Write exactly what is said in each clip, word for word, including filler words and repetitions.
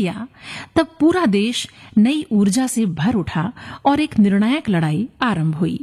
किया, तब पूरा देश नई ऊर्जा से भर उठा और एक निर्णायक लड़ाई आरंभ हुई।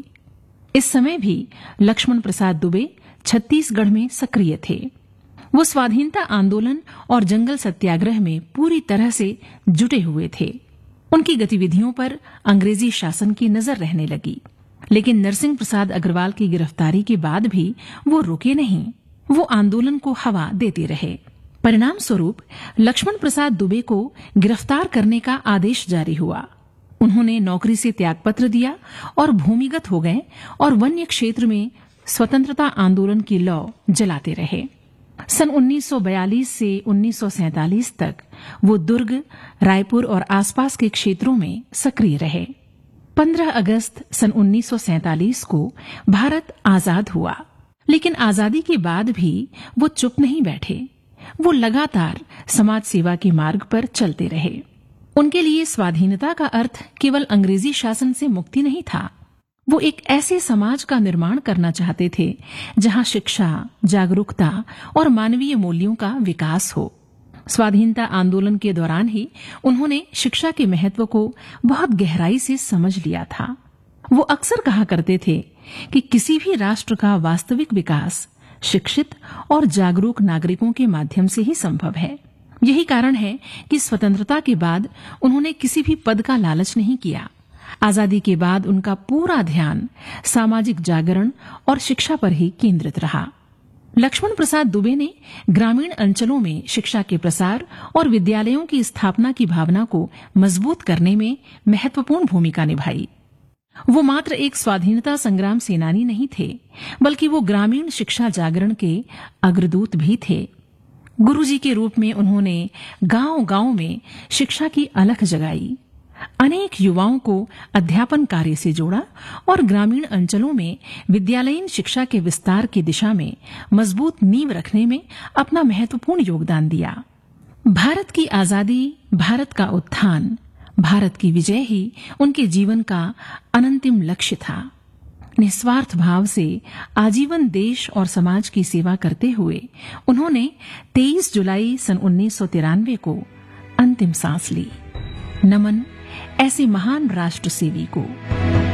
इस समय भी लक्ष्मण प्रसाद दुबे छत्तीसगढ़ में सक्रिय थे। वो स्वाधीनता आंदोलन और जंगल सत्याग्रह में पूरी तरह से जुटे हुए थे। उनकी गतिविधियों पर अंग्रेजी शासन की नजर रहने लगी, लेकिन नरसिंह प्रसाद अग्रवाल की गिरफ्तारी के बाद भी वो रुके नहीं। वो आंदोलन को हवा देते रहे। परिणाम स्वरूप लक्ष्मण प्रसाद दुबे को गिरफ्तार करने का आदेश जारी हुआ। उन्होंने नौकरी से त्यागपत्र दिया और भूमिगत हो गए और वन्य क्षेत्र में स्वतंत्रता आंदोलन की लौ जलाते रहे। सन उन्नीस सौ बयालीस से उन्नीस सौ सैंतालीस तक वो दुर्ग, रायपुर और आसपास के क्षेत्रों में सक्रिय रहे। पंद्रह अगस्त सन उन्नीस सौ सैंतालीस को भारत आजाद हुआ, लेकिन आजादी के बाद भी वो चुप नहीं बैठे। वो लगातार समाज सेवा के मार्ग पर चलते रहे। उनके लिए स्वाधीनता का अर्थ केवल अंग्रेजी शासन से मुक्ति नहीं था। वो एक ऐसे समाज का निर्माण करना चाहते थे जहां शिक्षा, जागरूकता और मानवीय मूल्यों का विकास हो। स्वाधीनता आंदोलन के दौरान ही उन्होंने शिक्षा के महत्व को बहुत गहराई से समझ लिया था। वो अक्सर कहा करते थे कि किसी भी राष्ट्र का वास्तविक विकास शिक्षित और जागरूक नागरिकों के माध्यम से ही संभव है। यही कारण है कि स्वतंत्रता के बाद उन्होंने किसी भी पद का लालच नहीं किया। आजादी के बाद उनका पूरा ध्यान सामाजिक जागरण और शिक्षा पर ही केंद्रित रहा। लक्ष्मण प्रसाद दुबे ने ग्रामीण अंचलों में शिक्षा के प्रसार और विद्यालयों की स्थापना की भावना को मजबूत करने में महत्वपूर्ण भूमिका निभाई। वो मात्र एक स्वाधीनता संग्राम सेनानी नहीं थे, बल्कि वो ग्रामीण शिक्षा जागरण के अग्रदूत भी थे। गुरुजी के रूप में उन्होंने गांव-गांव में शिक्षा की अलख जगाई, अनेक युवाओं को अध्यापन कार्य से जोड़ा और ग्रामीण अंचलों में विद्यालयीन शिक्षा के विस्तार की दिशा में मजबूत नींव रखने में अपना महत्वपूर्ण योगदान दिया। भारत की आजादी, भारत का उत्थान, भारत की विजय ही उनके जीवन का अनंतिम लक्ष्य था। निस्वार्थ भाव से आजीवन देश और समाज की सेवा करते हुए उन्होंने तेईस जुलाई सन उन्नीस सौ तिरानवे को अंतिम सांस ली। नमन ऐसे महान राष्ट्र सेवी को।